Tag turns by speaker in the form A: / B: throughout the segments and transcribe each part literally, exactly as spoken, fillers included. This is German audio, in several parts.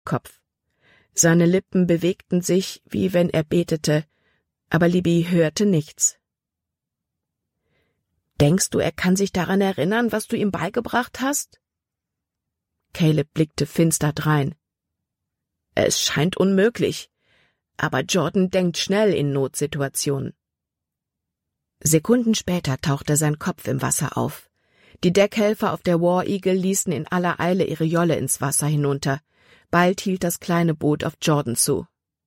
A: Kopf. Seine Lippen bewegten sich, wie wenn er betete, aber Libby hörte nichts. »Denkst du, er kann sich daran erinnern, was du ihm beigebracht hast?« Caleb blickte finster drein. »Es scheint unmöglich, aber Jordan denkt schnell in Notsituationen.« Sekunden später tauchte sein Kopf im Wasser auf. Die Deckhelfer auf der War Eagle ließen in aller Eile ihre Jolle ins Wasser hinunter. Bald hielt das kleine Boot auf Jordan zu.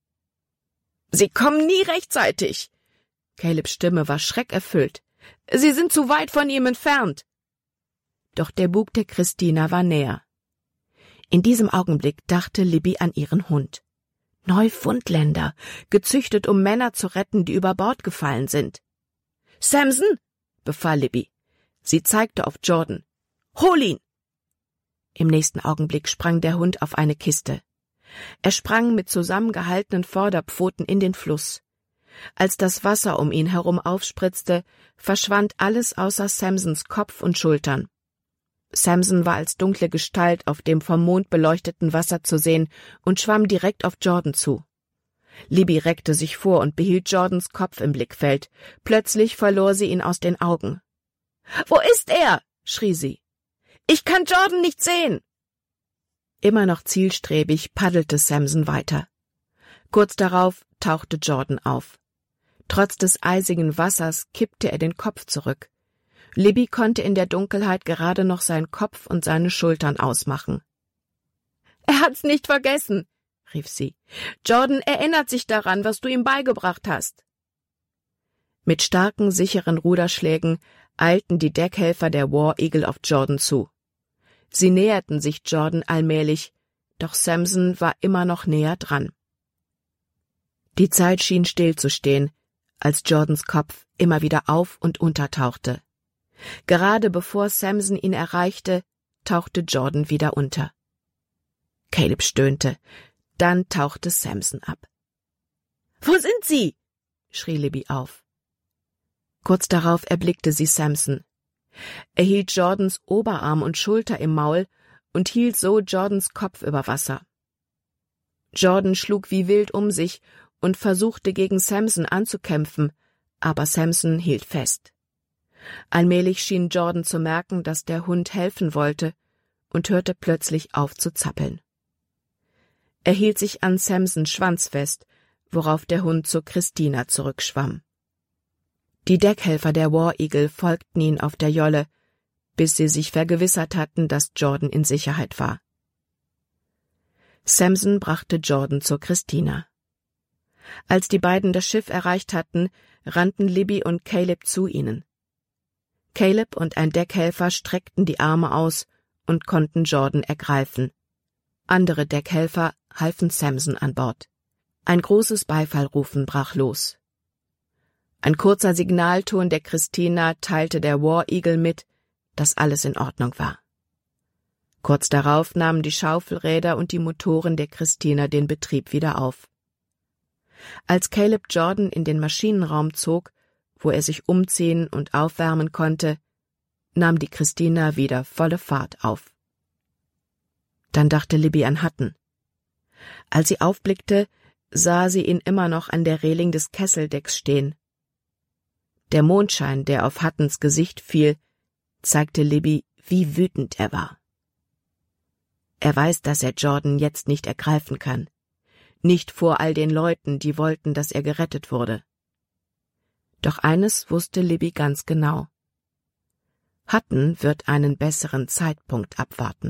A: »Sie kommen nie rechtzeitig!« Calebs Stimme war schreckerfüllt. »Sie sind zu weit von ihm entfernt!« Doch der Bug der Christina war näher. In diesem Augenblick dachte Libby an ihren Hund. Neufundländer, gezüchtet, um Männer zu retten, die über Bord gefallen sind. »Samson«, befahl Libby. Sie zeigte auf Jordan. »Hol ihn!« Im nächsten Augenblick sprang der Hund auf eine Kiste. Er sprang mit zusammengehaltenen Vorderpfoten in den Fluss. Als das Wasser um ihn herum aufspritzte, verschwand alles außer Samsons Kopf und Schultern. Samson war als dunkle Gestalt auf dem vom Mond beleuchteten Wasser zu sehen und schwamm direkt auf Jordan zu. Libby reckte sich vor und behielt Jordans Kopf im Blickfeld. Plötzlich verlor sie ihn aus den Augen. »Wo ist er?« schrie sie. »Ich kann Jordan nicht sehen!« Immer noch zielstrebig paddelte Samson weiter. Kurz darauf tauchte Jordan auf. Trotz des eisigen Wassers kippte er den Kopf zurück. Libby konnte in der Dunkelheit gerade noch seinen Kopf und seine Schultern ausmachen. »Er hat's nicht vergessen«, rief sie. »Jordan erinnert sich daran, was du ihm beigebracht hast.« Mit starken, sicheren Ruderschlägen eilten die Deckhelfer der War Eagle auf Jordan zu. Sie näherten sich Jordan allmählich, doch Samson war immer noch näher dran. Die Zeit schien stillzustehen, als Jordans Kopf immer wieder auf- und untertauchte. Gerade bevor Samson ihn erreichte, tauchte Jordan wieder unter. Caleb stöhnte, dann tauchte Samson ab. »Wo sind Sie?« schrie Libby auf. Kurz darauf erblickte sie Samson. Er hielt Jordans Oberarm und Schulter im Maul und hielt so Jordans Kopf über Wasser. Jordan schlug wie wild um sich und versuchte gegen Samson anzukämpfen, aber Samson hielt fest. Allmählich schien Jordan zu merken, dass der Hund helfen wollte, und hörte plötzlich auf zu zappeln. Er hielt sich an Samsons Schwanz fest, worauf der Hund zur Christina zurückschwamm. Die Deckhelfer der War Eagle folgten ihn auf der Jolle, bis sie sich vergewissert hatten, dass Jordan in Sicherheit war. Samson brachte Jordan zur Christina. Als die beiden das Schiff erreicht hatten, rannten Libby und Caleb zu ihnen. Caleb und ein Deckhelfer streckten die Arme aus und konnten Jordan ergreifen. Andere Deckhelfer halfen Samson an Bord. Ein großes Beifallrufen brach los. Ein kurzer Signalton der Christina teilte der War Eagle mit, dass alles in Ordnung war. Kurz darauf nahmen die Schaufelräder und die Motoren der Christina den Betrieb wieder auf. Als Caleb Jordan in den Maschinenraum zog, wo er sich umziehen und aufwärmen konnte, nahm die Christina wieder volle Fahrt auf. Dann dachte Libby an Hutton. Als sie aufblickte, sah sie ihn immer noch an der Reling des Kesseldecks stehen. Der Mondschein, der auf Huttons Gesicht fiel, zeigte Libby, wie wütend er war. Er weiß, dass er Jordan jetzt nicht ergreifen kann. Nicht vor all den Leuten, die wollten, dass er gerettet wurde. Doch eines wusste Libby ganz genau. Hutton wird einen besseren Zeitpunkt abwarten.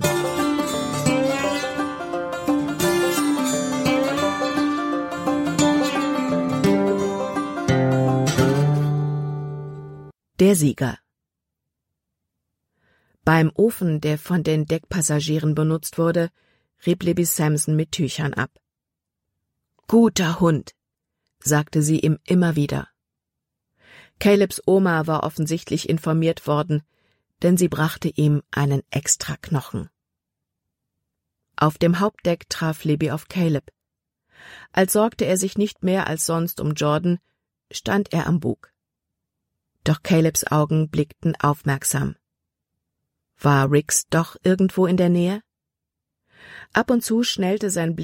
A: Der Sieger. Beim Ofen, der von den Deckpassagieren benutzt wurde, rieb Libby Samson mit Tüchern ab. »Guter Hund«, sagte sie ihm immer wieder. Calebs Oma war offensichtlich informiert worden, denn sie brachte ihm einen extra Knochen. Auf dem Hauptdeck traf Libby auf Caleb. Als sorgte er sich nicht mehr als sonst um Jordan, stand er am Bug. Doch Calebs Augen blickten aufmerksam. War Riggs doch irgendwo in der Nähe? Ab und zu schnellte sein Blick